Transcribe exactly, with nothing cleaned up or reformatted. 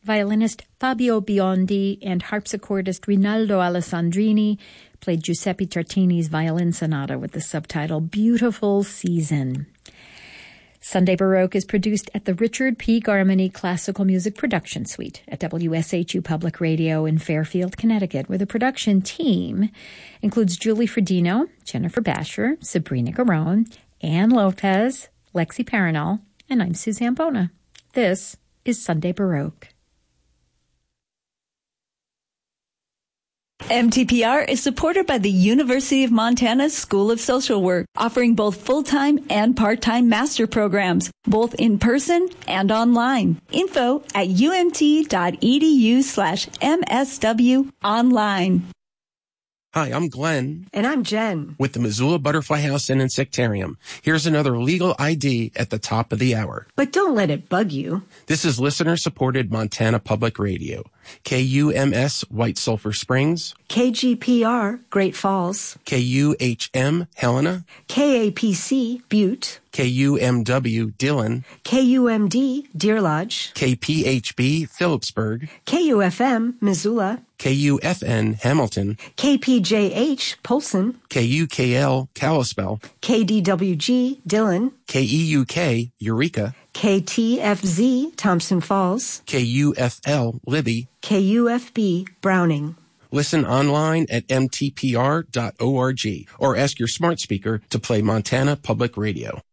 Violinist Fabio Biondi and harpsichordist Rinaldo Alessandrini played Giuseppe Tartini's violin sonata with the subtitle Beautiful Season. Sunday Baroque is produced at the Richard P. Garmany Classical Music Production Suite at W S H U Public Radio in Fairfield, Connecticut, where the production team includes Julie Fredino, Jennifer Basher, Sabrina Garone, Ann Lopez, Lexi Paranol, and I'm Suzanne Bona. This is Sunday Baroque. M T P R is supported by the University of Montana School of Social Work, offering both full-time and part-time master programs, both in person and online. Info at umt.edu slash MSW online. Hi, I'm Glenn. And I'm Jen. With the Missoula Butterfly House and Insectarium. Here's another legal I D at the top of the hour. But don't let it bug you. This is listener-supported Montana Public Radio. K U M S White Sulphur Springs. K G P R Great Falls. K U H M Helena. K A P C Butte. K U M W Dillon. K U M D Deer Lodge. K P H B Phillipsburg. K U F M Missoula. K U F N Hamilton. K P J H Polson. K U K L Kalispell. K D W G Dillon. K E U K Eureka. K T F Z Thompson Falls. K U F L Libby. K U F B Browning. Listen online at m t p r dot org or ask your smart speaker to play Montana Public Radio.